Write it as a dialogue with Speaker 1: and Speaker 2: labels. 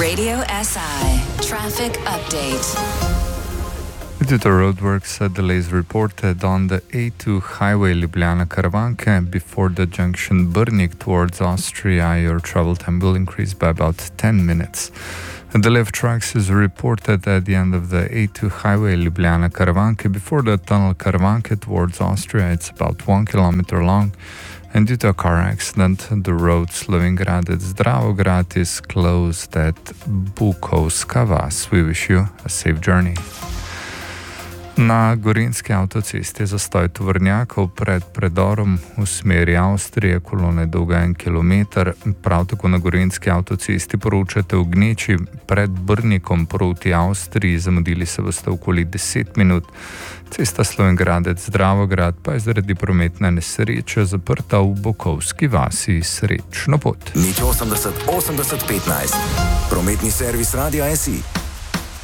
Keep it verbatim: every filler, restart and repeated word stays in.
Speaker 1: Radio S I traffic update.
Speaker 2: Due to roadworks, uh, delays reported on the A two highway Ljubljana-Karavanke before the junction Brnik towards Austria. Your travel time will increase by about ten minutes. A delay of trucks is reported at the end of the A two highway Ljubljana-Karavanke before the tunnel Karavanke towards Austria. It's about one kilometer long. And due to a car accident, the road Slovenj-Gradec-Dravograd is closed at Bukovska vas. We wish you a safe journey. Na Gorenjski avtocesti je zastoj tovornjakov pred predorom v smeri Avstrije, kolona je dolga en kilometer. Prav tako na Gorenjski avtocesti poročate v gneči pred Brnikom proti Avstriji, zamudili se boste okoli deset minut. Cesta Slovenj-Gradec-Dravograd pa je zaradi prometne nesreče zaprta v Bukovski vasi. Srečno pot.
Speaker 3: Nič osemdeset osemdeset petnajst. Prometni servis Radia S I.